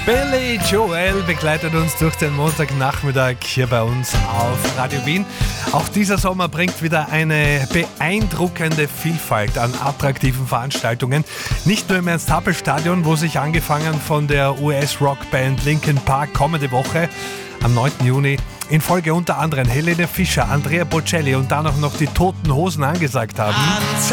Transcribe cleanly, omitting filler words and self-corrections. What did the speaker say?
Billy Joel begleitet uns durch den Montagnachmittag hier bei uns auf Radio Wien. Auch dieser Sommer bringt wieder eine beeindruckende Vielfalt an attraktiven Veranstaltungen. Nicht nur im Ernst-Happel-Stadion, wo sich angefangen von der US-Rockband Linkin Park kommende Woche am 9. Juni in Folge unter anderem Helene Fischer, Andrea Bocelli und dann auch noch die Toten Hosen angesagt haben.